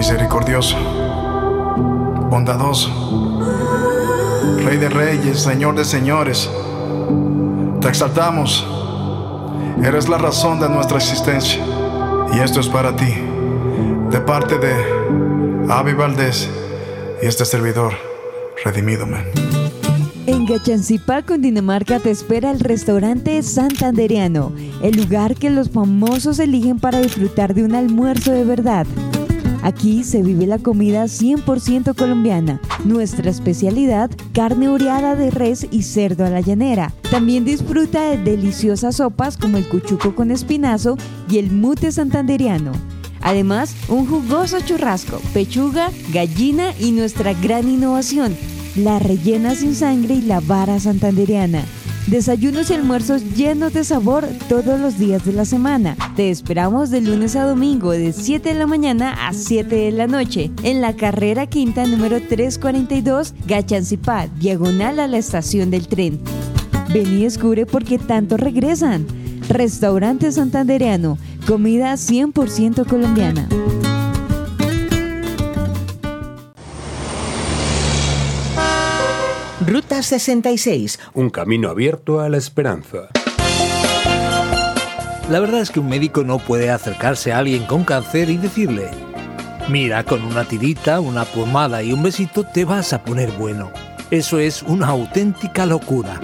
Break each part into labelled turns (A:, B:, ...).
A: misericordioso, bondadoso, Rey de reyes, Señor de señores. Te exaltamos, eres la razón de nuestra existencia. Y esto es para ti, de parte de Avi Valdés y este servidor, Redimido Man.
B: En Gachancipá, Cundinamarca, te espera el restaurante Santandereano, el lugar que los famosos eligen para disfrutar de un almuerzo de verdad. Aquí se vive la comida 100% colombiana. Nuestra especialidad, carne oreada de res y cerdo a la llanera. También disfruta de deliciosas sopas como el cuchuco con espinazo y el mute santandereano. Además, un jugoso churrasco, pechuga, gallina y nuestra gran innovación, la rellena sin sangre y la vara santandereana. Desayunos y almuerzos llenos de sabor todos los días de la semana. Te esperamos de lunes a domingo de 7 de la mañana a 7 de la noche en la carrera quinta número 342, Gachancipá, diagonal a la estación del tren. Ven y descubre por qué tanto regresan. Restaurante Santandereano, comida 100% colombiana.
C: Ruta 66,
D: un camino abierto a la esperanza.
E: La verdad es que un médico no puede acercarse a alguien con cáncer y decirle: mira, con una tirita, una pomada y un besito te vas a poner bueno. Eso es una auténtica locura.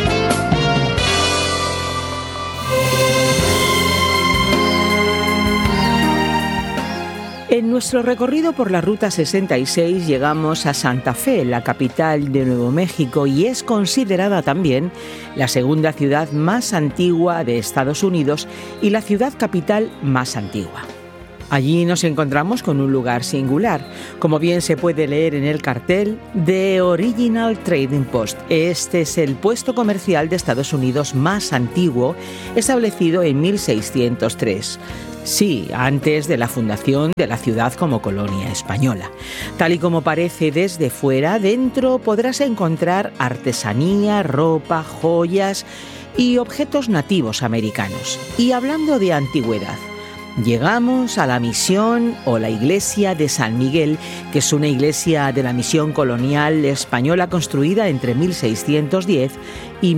C: En nuestro recorrido por la Ruta 66 llegamos a Santa Fe, la capital de Nuevo México, y es considerada también la segunda ciudad más antigua de Estados Unidos y la ciudad capital más antigua. Allí nos encontramos con un lugar singular, como bien se puede leer en el cartel, The Original Trading Post. Este es el puesto comercial de Estados Unidos más antiguo, establecido en 1603. Sí, antes de la fundación de la ciudad como colonia española. Tal y como parece desde fuera, dentro podrás encontrar artesanía, ropa, joyas y objetos nativos americanos. Y hablando de antigüedad, llegamos a la misión o la iglesia de San Miguel, que es una iglesia de la misión colonial española construida entre 1610 y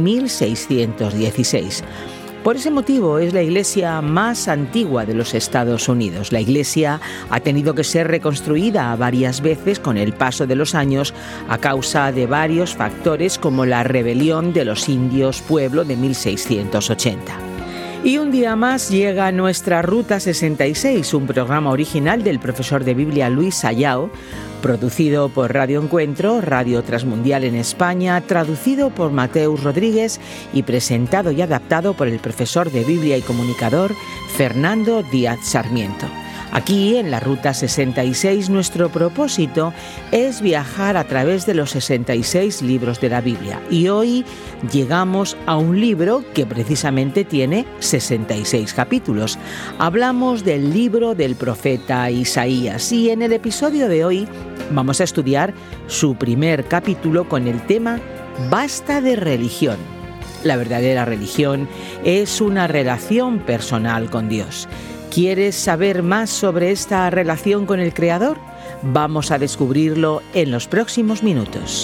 C: 1616. Por ese motivo es la iglesia más antigua de los Estados Unidos. La iglesia ha tenido que ser reconstruida varias veces con el paso de los años a causa de varios factores como la rebelión de los indios pueblo de 1680. Y un día más llega a nuestra Ruta 66, un programa original del profesor de Biblia Luis Sayao, producido por Radio Encuentro, Radio Transmundial en España, traducido por Mateus Rodríguez y presentado y adaptado por el profesor de Biblia y comunicador Fernando Díaz Sarmiento. Aquí, en la Ruta 66, nuestro propósito es viajar a través de los 66 libros de la Biblia. Y hoy llegamos a un libro que precisamente tiene 66 capítulos. Hablamos del libro del profeta Isaías y en el episodio de hoy vamos a estudiar su primer capítulo con el tema Basta de religión. La verdadera religión es una relación personal con Dios. ¿Quieres saber más sobre esta relación con el Creador? Vamos a descubrirlo en los próximos minutos.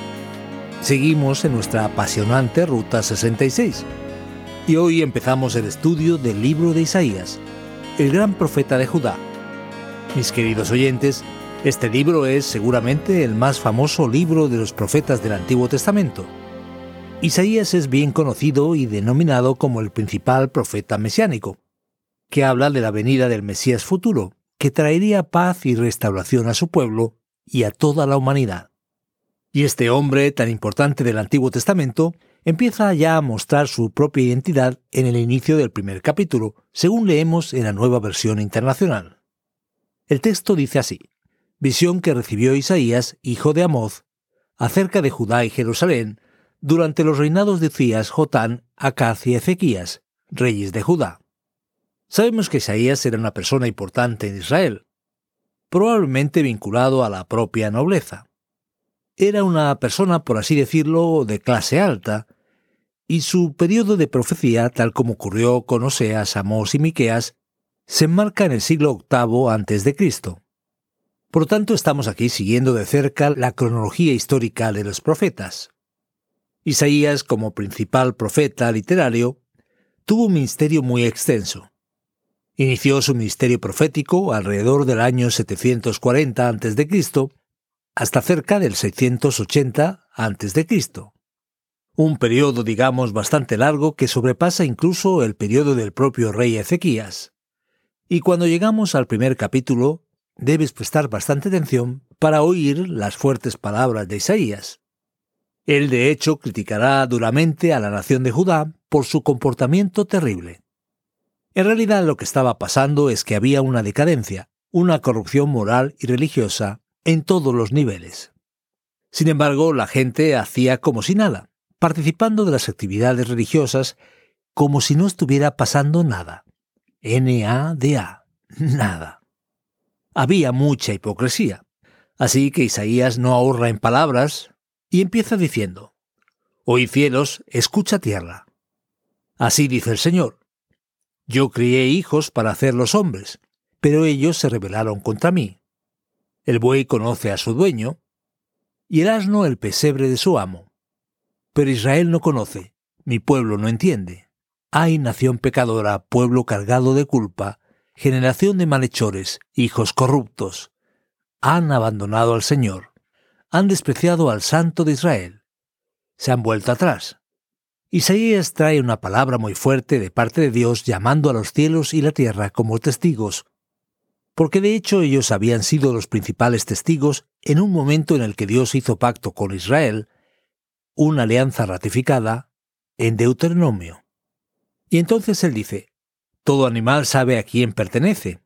E: Seguimos en nuestra apasionante Ruta 66. Y hoy empezamos el estudio del libro de Isaías, el gran profeta de Judá. Mis queridos oyentes, este libro es seguramente el más famoso libro de los profetas del Antiguo Testamento. Isaías es bien conocido y denominado como el principal profeta mesiánico, que habla de la venida del Mesías futuro, que traería paz y restauración a su pueblo y a toda la humanidad. Y este hombre tan importante del Antiguo Testamento empieza ya a mostrar su propia identidad en el inicio del primer capítulo, según leemos en la Nueva Versión Internacional. El texto dice así: visión que recibió Isaías, hijo de Amoz, acerca de Judá y Jerusalén, durante los reinados de Uzías, Jotán, Acaz y Ezequías, reyes de Judá. Sabemos que Isaías era una persona importante en Israel, probablemente vinculado a la propia nobleza. Era una persona, por así decirlo, de clase alta, y su periodo de profecía, tal como ocurrió con Oseas, Amós y Miqueas, se enmarca en el siglo VIII a.C. Por lo tanto, estamos aquí siguiendo de cerca la cronología histórica de los profetas. Isaías, como principal profeta literario, tuvo un ministerio muy extenso. Inició su ministerio profético alrededor del año 740 a.C. hasta cerca del 680 a.C. Un periodo, digamos, bastante largo que sobrepasa incluso el periodo del propio rey Ezequías. Y cuando llegamos al primer capítulo, debes prestar bastante atención para oír las fuertes palabras de Isaías. Él, de hecho, criticará duramente a la nación de Judá por su comportamiento terrible. En realidad, lo que estaba pasando es que había una decadencia, una corrupción moral y religiosa en todos los niveles. Sin embargo, la gente hacía como si nada, participando de las actividades religiosas como si no estuviera pasando nada. N-A-D-A, nada. Había mucha hipocresía, así que Isaías no ahorra en palabras y empieza diciendo: «Oíd cielos, escucha tierra. Así dice el Señor. Yo crié hijos para hacerlos hombres, pero ellos se rebelaron contra mí. El buey conoce a su dueño, y el asno el pesebre de su amo. Pero Israel no conoce, mi pueblo no entiende. Ay, nación pecadora, pueblo cargado de culpa, generación de malhechores, hijos corruptos. Han abandonado al Señor, han despreciado al Santo de Israel. Se han vuelto atrás». Isaías trae una palabra muy fuerte de parte de Dios llamando a los cielos y la tierra como testigos, porque de hecho ellos habían sido los principales testigos en un momento en el que Dios hizo pacto con Israel, una alianza ratificada en Deuteronomio. Y entonces él dice: «Todo animal sabe a quién pertenece.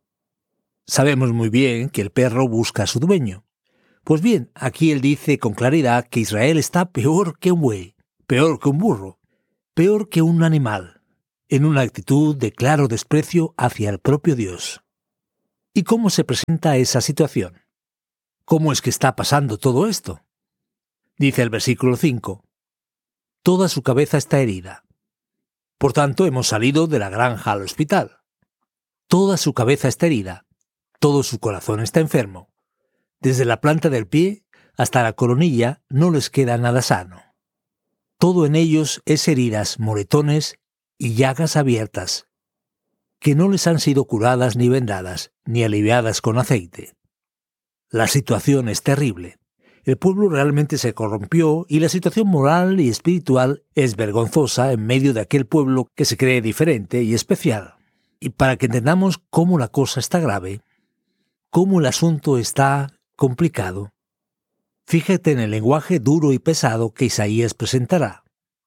E: Sabemos muy bien que el perro busca a su dueño». Pues bien, aquí él dice con claridad que Israel está peor que un buey, peor que un burro, peor que un animal, en una actitud de claro desprecio hacia el propio Dios. ¿Y cómo se presenta esa situación? ¿Cómo es que está pasando todo esto? Dice el versículo 5: «Toda su cabeza está herida. Por tanto, hemos salido de la granja al hospital. Toda su cabeza está herida, todo su corazón está enfermo. Desde la planta del pie hasta la coronilla no les queda nada sano. Todo en ellos es heridas, moretones y llagas abiertas, que no les han sido curadas ni vendadas, ni aliviadas con aceite». La situación es terrible. El pueblo realmente se corrompió y la situación moral y espiritual es vergonzosa en medio de aquel pueblo que se cree diferente y especial. Y para que entendamos cómo la cosa está grave, cómo el asunto está complicado, fíjate en el lenguaje duro y pesado que Isaías presentará.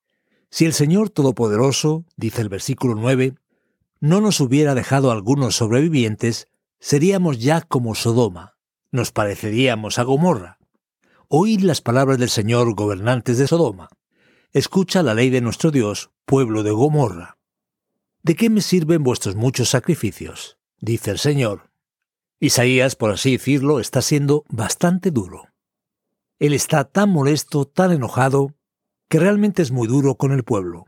E: Si el Señor Todopoderoso, dice el versículo 9, no nos hubiera dejado algunos sobrevivientes, seríamos ya como Sodoma, nos pareceríamos a Gomorra. Oíd las palabras del Señor, gobernantes de Sodoma. Escucha la ley de nuestro Dios, pueblo de Gomorra. ¿De qué me sirven vuestros muchos sacrificios?, dice el Señor. Isaías, por así decirlo, está siendo bastante duro. Él está tan molesto, tan enojado, que realmente es muy duro con el pueblo.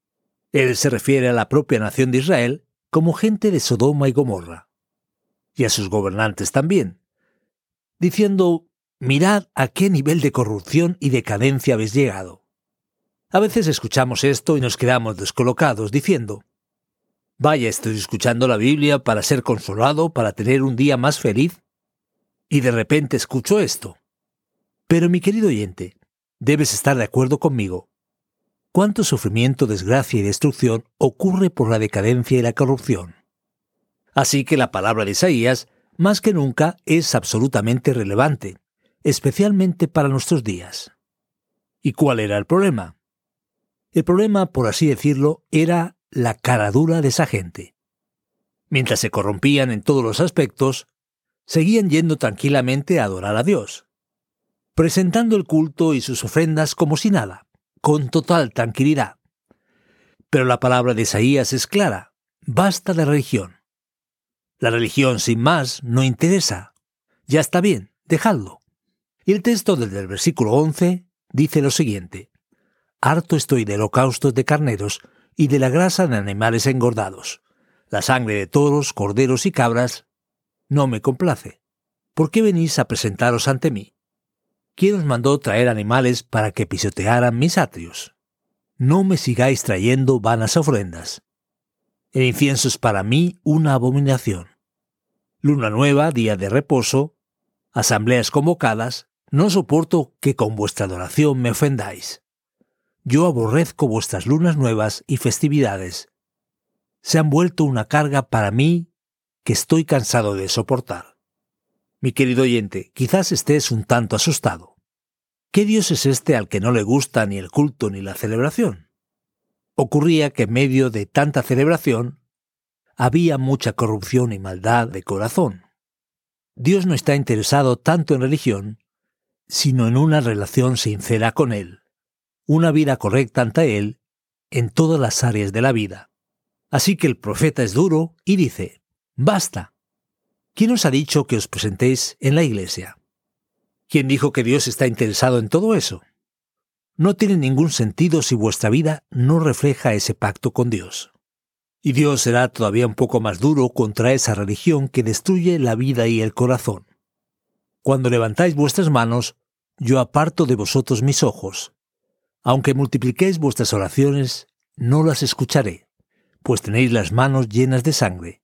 E: Él se refiere a la propia nación de Israel como gente de Sodoma y Gomorra, y a sus gobernantes también, diciendo: «Mirad a qué nivel de corrupción y decadencia habéis llegado». A veces escuchamos esto y nos quedamos descolocados, diciendo: «Vaya, estoy escuchando la Biblia para ser consolado, para tener un día más feliz». Y de repente escucho esto. Pero mi querido oyente, debes estar de acuerdo conmigo. ¿Cuánto sufrimiento, desgracia y destrucción ocurre por la decadencia y la corrupción? Así que la palabra de Isaías, más que nunca, es absolutamente relevante, especialmente para nuestros días. ¿Y cuál era el problema? El problema, por así decirlo, era la cara dura de esa gente. Mientras se corrompían en todos los aspectos, seguían yendo tranquilamente a adorar a Dios, presentando el culto y sus ofrendas como si nada, con total tranquilidad. Pero la palabra de Isaías es clara: basta de religión. La religión sin más no interesa. Ya está bien, dejadlo. Y el texto desde el versículo 11 dice lo siguiente: «Harto estoy de holocaustos de carneros y de la grasa de animales engordados. La sangre de toros, corderos y cabras no me complace». ¿por qué venís a presentaros ante mí? ¿Quién os mandó traer animales para que pisotearan mis atrios? No me sigáis trayendo vanas ofrendas. El incienso es para mí una abominación. Luna nueva, día de reposo, asambleas convocadas, no soporto que con vuestra adoración me ofendáis. Yo aborrezco vuestras lunas nuevas y festividades. Se han vuelto una carga para mí que estoy cansado de soportar. Mi querido oyente, quizás estés un tanto asustado. ¿Qué Dios es este al que no le gusta ni el culto ni la celebración? Ocurría que en medio de tanta celebración había mucha corrupción y maldad de corazón. Dios no está interesado tanto en religión, sino en una relación sincera con Él, una vida correcta ante Él en todas las áreas de la vida. Así que el profeta es duro y dice: «Basta. ¿Quién os ha dicho que os presentéis en la iglesia? ¿Quién dijo que Dios está interesado en todo eso? No tiene ningún sentido si vuestra vida no refleja ese pacto con Dios». Y Dios será todavía un poco más duro contra esa religión que destruye la vida y el corazón. Cuando levantáis vuestras manos, yo aparto de vosotros mis ojos. Aunque multipliquéis vuestras oraciones, no las escucharé, pues tenéis las manos llenas de sangre.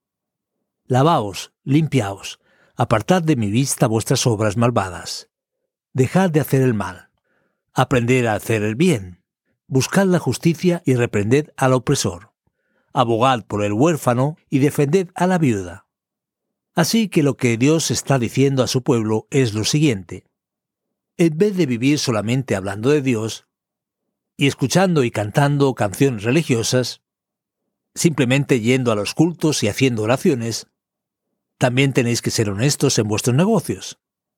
E: Lavaos, limpiaos, apartad de mi vista vuestras obras malvadas. Dejad de hacer el mal, aprended a hacer el bien, buscad la justicia y reprended al opresor. Abogad por el huérfano y defended a la viuda. Así que lo que Dios está diciendo a su pueblo es lo siguiente: en vez de vivir solamente hablando de Dios y escuchando y cantando canciones religiosas, simplemente yendo a los cultos y haciendo oraciones, también tenéis que ser honestos en vuestros negocios.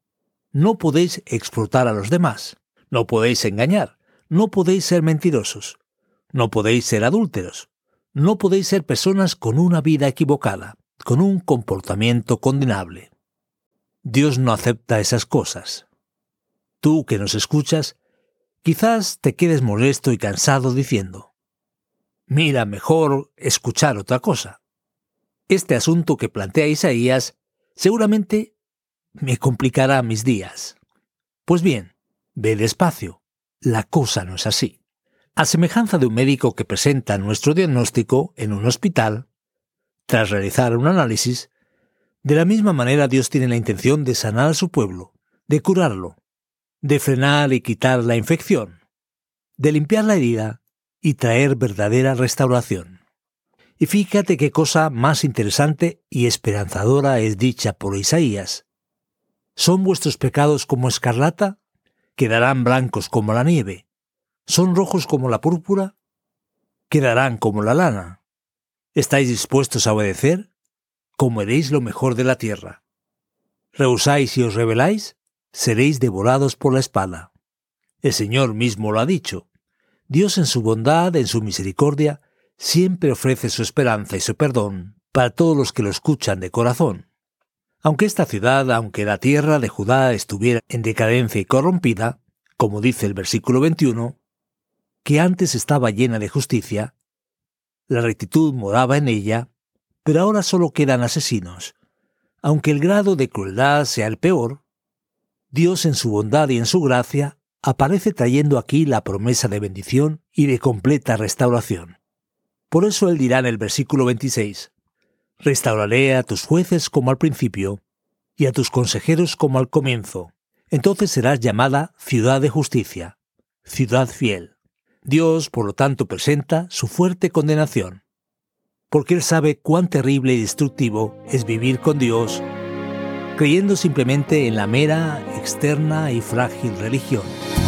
E: No podéis explotar a los demás, no podéis engañar, no podéis ser mentirosos, no podéis ser adúlteros, no podéis ser personas con una vida equivocada, con un comportamiento condenable. Dios no acepta esas cosas. Tú que nos escuchas, quizás te quedes molesto y cansado diciendo: «Mira, mejor escuchar otra cosa. Este asunto que plantea Isaías seguramente me complicará mis días». Pues bien, ve despacio, la cosa no es así. A semejanza de un médico que presenta nuestro diagnóstico en un hospital, tras realizar un análisis, de la misma manera Dios tiene la intención de sanar a su pueblo, de curarlo, de frenar y quitar la infección, de limpiar la herida y traer verdadera restauración. Y fíjate qué cosa más interesante y esperanzadora es dicha por Isaías. ¿Son vuestros pecados como escarlata? Quedarán blancos como la nieve. ¿Son rojos como la púrpura? Quedarán como la lana. ¿Estáis dispuestos a obedecer? Comeréis lo mejor de la tierra. ¿Rehusáis y os rebeláis? Seréis devorados por la espada. El Señor mismo lo ha dicho. Dios en su bondad, en su misericordia, siempre ofrece su esperanza y su perdón para todos los que lo escuchan de corazón. Aunque esta ciudad, aunque la tierra de Judá estuviera en decadencia y corrompida, como dice el versículo 21, que antes estaba llena de justicia, la rectitud moraba en ella, pero ahora solo quedan asesinos. Aunque el grado de crueldad sea el peor, Dios en su bondad y en su gracia aparece trayendo aquí la promesa de bendición y de completa restauración. Por eso él dirá en el versículo 26, «Restauraré a tus jueces como al principio, y a tus consejeros como al comienzo. Entonces serás llamada ciudad de justicia, ciudad fiel». Dios, por lo tanto, presenta su fuerte condenación, porque Él sabe cuán terrible y destructivo es vivir con Dios, creyendo simplemente en la mera, externa y frágil religión.